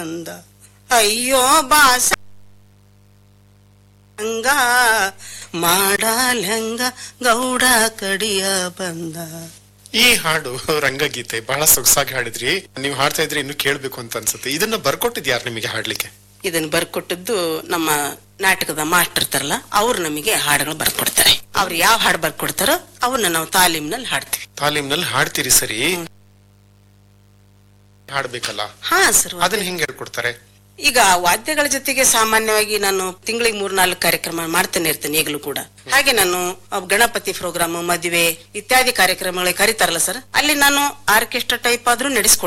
ಬಂದ ಅಯ್ಯೋ ಬಾಸ ಹಂಗ ಮಾಡಾಲಂಗ ಗೌಡ ಕಡಿಯ ಬಂದ. ಈ ಹಾಡು ರಂಗಗೀತೆ ಬಹಳ ಸೊಗಸಾಗಿ ಹಾಡಿದ್ರಿ. ನೀವು ಹಾಡ್ತಾ ಇದ್ರೆ ಇನ್ನು ಕೇಳ್ಬೇಕು ಅಂತ ಅನ್ಸುತ್ತೆ. ಇದನ್ನ ಬರ್ಕೊಟ್ಟಿದ್ ಯಾರು ನಿಮಗೆ ಹಾಡ್ಲಿಕ್ಕೆ? ಇದನ್ನ ಬರ್ಕೊಟ್ಟದ್ದು ನಮ್ಮ ನಾಟಕದ ಮಾಸ್ಟರ್ ಇರ್ತಾರಲ್ಲ, ಅವ್ರು ನಮಗೆ ಹಾಡುಗಳು ಬರ್ಕೊಡ್ತಾರೆ. ಅವ್ರು ಯಾವ ಹಾಡು ಬರ್ಕೊಡ್ತಾರೋ ಅವನ್ನ ನಾವು ತಾಲೀಮ್ನಲ್ಲಿ ಹಾಡ್ತೀವಿ. ತಾಲೀಮ್ನಲ್ಲಿ ಹಾಡ್ತೀರಿ, ಸರಿ. ಹಾಡ್ಬೇಕಲ್ಲ? ಹಾ ಸರ್. ಅದನ್ನ ಹೆಂಗ್ ಹೇಳ್ಕೊಡ್ತಾರೆ? ಈಗ ವಾದ್ಯಗಳ ಜೊತೆಗೆ ಸಾಮಾನ್ಯವಾಗಿ ನಾನು ತಿಂಗಳಿಗೆ 3-4 ಕಾರ್ಯಕ್ರಮ ಮಾಡ್ತಾನೆ ಇರ್ತೇನೆ ಈಗಲೂ ಕೂಡ. ಹಾಗೆ ನಾನು ಗಣಪತಿ ಪ್ರೋಗ್ರಾಮ್, ಮದುವೆ ಇತ್ಯಾದಿ ಕಾರ್ಯಕ್ರಮಗಳಿಗೆ ಕರೀತಾರಲ್ಲ ಸರ್, ಅಲ್ಲಿ ನಾನು ಆರ್ಕೆಸ್ಟ್ರಾ ಟೈಪ್ ಆದ್ರೂ ನಡೆಸ್ಕೊಡ್ತೀನಿ.